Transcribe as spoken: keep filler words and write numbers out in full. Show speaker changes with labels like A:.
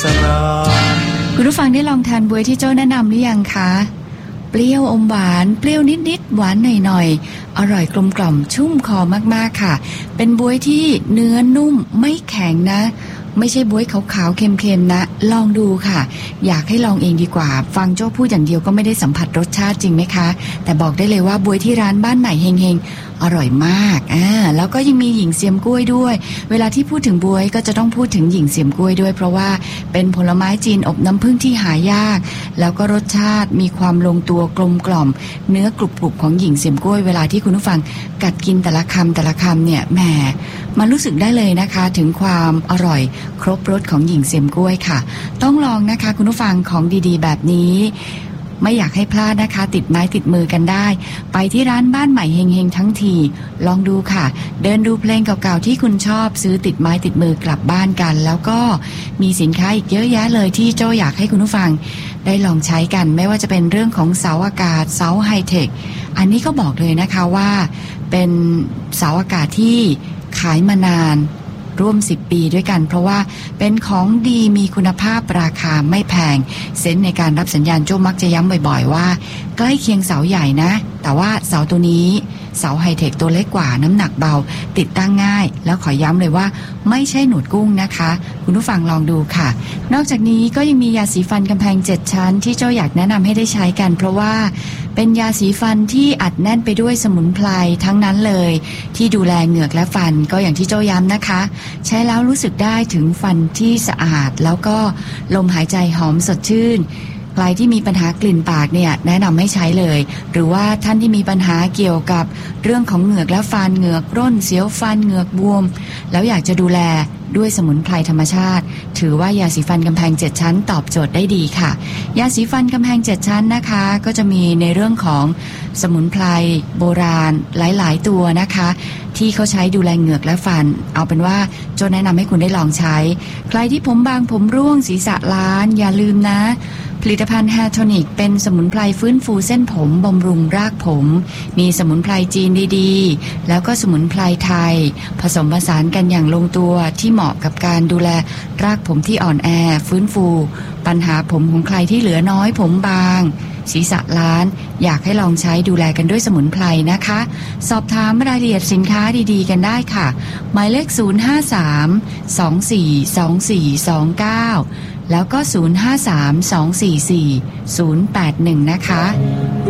A: สรา
B: คุณผู้ฟังได้ลองทานบ๊วยที่โจ้แนะนำหรือยังคะเปรี้ยวอมหวานเปรี้ยวนิดๆหวานหน่อยๆอร่อยกลมกล่อมชุ่มคอมากๆค่ะเป็นบ๊วยที่เนื้อนุ่มไม่แข็งนะไม่ใช่บ๊วยขาวๆเค็มๆนะลองดูค่ะอยากให้ลองเองดีกว่าฟังโจ้พูดอย่างเดียวก็ไม่ได้สัมผัสรสชาติจริงไหมคะแต่บอกได้เลยว่าบ๊วยที่ร้านบ้านใหม่เฮงๆอร่อยมากอ่าแล้วก็ยังมีหญิงเสียมกล้วยด้วยเวลาที่พูดถึงบ๊วยก็จะต้องพูดถึงหญิงเสียมกล้วยด้วยเพราะว่าเป็นผลไม้จีนอบน้ำผึ้งที่หายากแล้วก็รสชาติมีความลงตัวกลมกล่อมเนื้อกรุบๆของหญิงเสียมกล้วยเวลาที่คุณผู้ฟังกัดกินแต่ละคำแต่ละคำเนี่ยแหมมันรู้สึกได้เลยนะคะถึงความอร่อยครบรสของหญิงเสียมกล้วยค่ะต้องลองนะคะคุณผู้ฟังของดีๆแบบนี้ไม่อยากให้พลาดนะคะติดไม้ติดมือกันได้ไปที่ร้านบ้านใหม่เฮงๆทั้งทีลองดูค่ะเดินดูเพลงเก่าๆที่คุณชอบซื้อติดไม้ติดมือกลับบ้านกันแล้วก็มีสินค้าอีกเยอะแยะเลยที่โจ้อยากให้คุณผู้ฟังได้ลองใช้กันไม่ว่าจะเป็นเรื่องของเสาอากาศเสาไฮเทคอันนี้ก็บอกเลยนะคะว่าเป็นเสาอากาศที่ขายมานานร่วมสิบปีด้วยกันเพราะว่าเป็นของดีมีคุณภาพราคาไม่แพงเซนส์ในการรับสัญญาณโจ้มักจะย้ำบ่อยๆว่าใกล้เคียงเสาใหญ่นะแต่ว่าเสาตัวนี้เสาไฮเทคตัวเล็กกว่าน้ำหนักเบาติดตั้งง่ายแล้วขอย้ำเลยว่าไม่ใช่หนวดกุ้งนะคะคุณผู้ฟังลองดูค่ะนอกจากนี้ก็ยังมียาสีฟันกำแพงเจ็ดชั้นที่โจ้อยากแนะนำให้ได้ใช้กันเพราะว่าเป็นยาสีฟันที่อัดแน่นไปด้วยสมุนไพรทั้งนั้นเลยที่ดูแลเหงือกและฟันก็อย่างที่โจ้ย้ำนะคะใช้แล้วรู้สึกได้ถึงฟันที่สะอาดแล้วก็ลมหายใจหอมสดชื่นใครที่มีปัญหากลิ่นปากเนี่ยแนะนำให้ใช้เลยหรือว่าท่านที่มีปัญหาเกี่ยวกับเรื่องของเหงือกและฟันเหงือกร่นเสียวฟันเหงือกบวมแล้วอยากจะดูแลด้วยสมุนไพรธรรมชาติถือว่ายาสีฟันกำแพงเจ็ดชั้นตอบโจทย์ได้ดีค่ะยาสีฟันกำแพงเจ็ดชั้นนะคะก็จะมีในเรื่องของสมุนไพรโบราณหลายๆตัวนะคะที่เขาใช้ดูแลเหงือกและฟันเอาเป็นว่าโจแนะนำให้คุณได้ลองใช้ใครที่ผมบางผมร่วงศีรษะล้านอย่าลืมนะผลิตภัณฑ์ Hair Tonic เป็นสมุนไพรฟื้นฟูเส้นผมบำรุงรากผมมีสมุนไพรจีนดีๆแล้วก็สมุนไพรไทยผสมผสานกันอย่างลงตัวที่เหมาะกับการดูแลรากผมที่อ่อนแอฟื้นฟูปัญหาผมของใครที่เหลือน้อยผมบางศีรษะล้านอยากให้ลองใช้ดูแลกันด้วยสมุนไพรนะคะสอบถามรายละเอียดสินค้าดีๆกันได้ค่ะหมายเลขศูนย์ ห้า สาม สอง สี่ สอง สี่ สอง เก้าแล้วก็ศูนย์ ห้า สาม สอง สี่ สี่ ศูนย์ แปด หนึ่งนะคะ